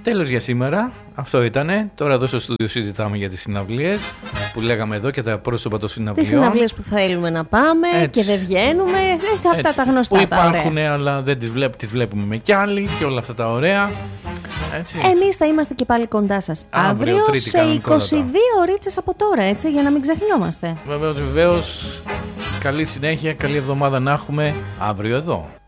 Τέλος για σήμερα. Αυτό ήτανε. Τώρα εδώ στο στούντιο συζητάμε για τις συναυλίες που λέγαμε εδώ και τα πρόσωπα των συναυλιών. Τις συναυλίες που θέλουμε να πάμε και δεν βγαίνουμε. Αυτά τα γνωστά. Που υπάρχουν, αλλά δεν τις βλέπουμε με κι άλλοι και όλα αυτά τα ωραία. Εμείς θα είμαστε και πάλι κοντά σας αύριο σε 22 ωρίτσες από τώρα, έτσι, για να μην ξεχνιόμαστε. Βεβαίως. Καλή συνέχεια, καλή εβδομάδα να έχουμε αύριο εδώ.